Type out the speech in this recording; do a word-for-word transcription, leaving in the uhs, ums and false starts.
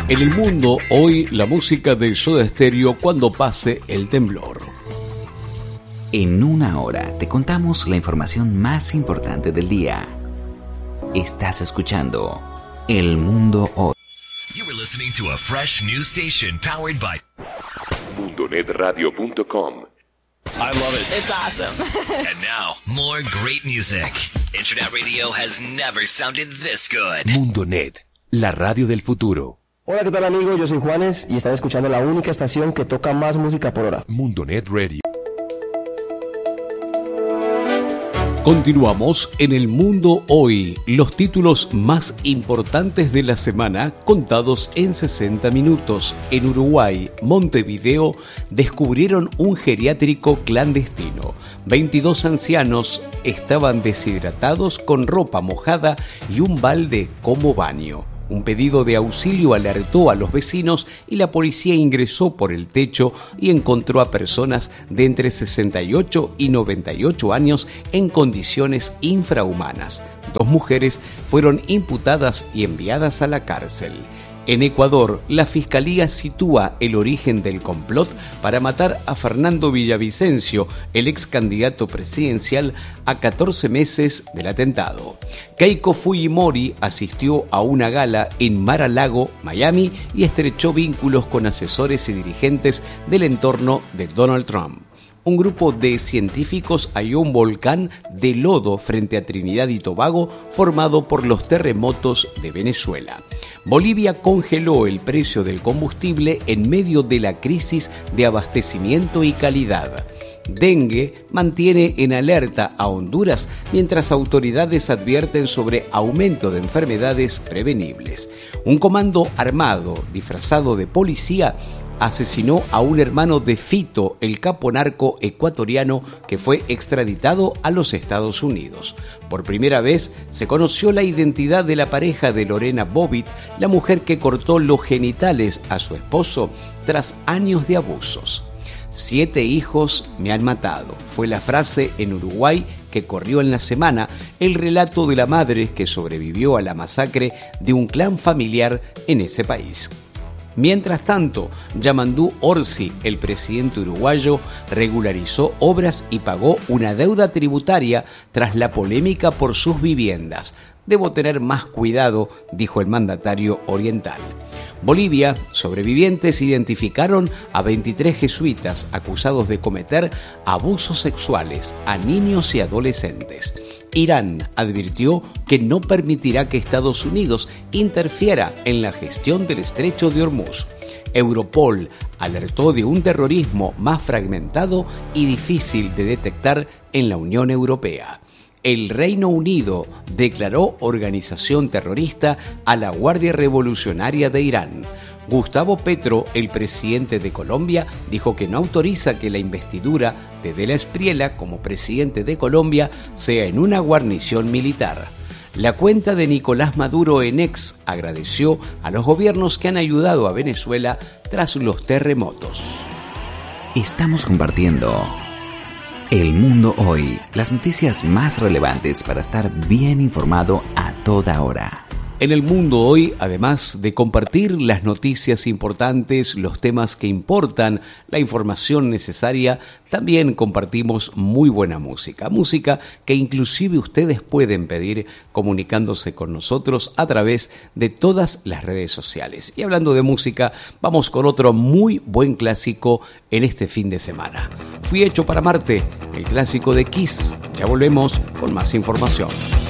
En el mundo, hoy la música de Soda Stereo cuando pase el temblor. En una hora te contamos la información más importante del día. Estás escuchando El Mundo Hoy. You were listening to a fresh new station powered by mundonet radio punto com. I love it. It's awesome. And now, more great music. Internet radio has never sounded this good. Mundonet, la radio del futuro. Hola, ¿qué tal amigos? Yo soy Juanes y están escuchando la única estación que toca más música por hora. Mundonet Radio. Continuamos en El Mundo Hoy, los títulos más importantes de la semana contados en sesenta minutos. En Uruguay, Montevideo, descubrieron un geriátrico clandestino. veintidós ancianos estaban deshidratados con ropa mojada y un balde como baño. Un pedido de auxilio alertó a los vecinos y la policía ingresó por el techo y encontró a personas de entre sesenta y ocho y noventa y ocho años en condiciones infrahumanas. Dos mujeres fueron imputadas y enviadas a la cárcel. En Ecuador, la Fiscalía sitúa el origen del complot para matar a Fernando Villavicencio, el ex candidato presidencial, a catorce meses del atentado. Keiko Fujimori asistió a una gala en Mar-a-Lago, Miami, y estrechó vínculos con asesores y dirigentes del entorno de Donald Trump. Un grupo de científicos halló un volcán de lodo frente a Trinidad y Tobago formado por los terremotos de Venezuela. Bolivia congeló el precio del combustible en medio de la crisis de abastecimiento y calidad. Dengue mantiene en alerta a Honduras mientras autoridades advierten sobre aumento de enfermedades prevenibles. Un comando armado disfrazado de policía asesinó a un hermano de Fito, el capo narco ecuatoriano que fue extraditado a los Estados Unidos. Por primera vez se conoció la identidad de la pareja de Lorena Bobbitt, la mujer que cortó los genitales a su esposo tras años de abusos. Siete hijos me han matado, fue la frase en Uruguay que corrió en la semana, el relato de la madre que sobrevivió a la masacre de un clan familiar en ese país. Mientras tanto, Yamandú Orsi, el presidente uruguayo, regularizó obras y pagó una deuda tributaria tras la polémica por sus viviendas. Debo tener más cuidado, dijo el mandatario oriental. Bolivia, sobrevivientes identificaron a veintitrés jesuitas acusados de cometer abusos sexuales a niños y adolescentes. Irán advirtió que no permitirá que Estados Unidos interfiera en la gestión del estrecho de Hormuz. Europol alertó de un terrorismo más fragmentado y difícil de detectar en la Unión Europea. El Reino Unido declaró organización terrorista a la Guardia Revolucionaria de Irán. Gustavo Petro, el presidente de Colombia, dijo que no autoriza que la investidura de De la Espriella como presidente de Colombia sea en una guarnición militar. La cuenta de Nicolás Maduro en X agradeció a los gobiernos que han ayudado a Venezuela tras los terremotos. Estamos compartiendo El Mundo Hoy, las noticias más relevantes para estar bien informado a toda hora. En El Mundo Hoy, además de compartir las noticias importantes, los temas que importan, la información necesaria, también compartimos muy buena música. Música que inclusive ustedes pueden pedir comunicándose con nosotros a través de todas las redes sociales. Y hablando de música, vamos con otro muy buen clásico en este fin de semana. Fui hecho para Marte, el clásico de Kiss. Ya volvemos con más información.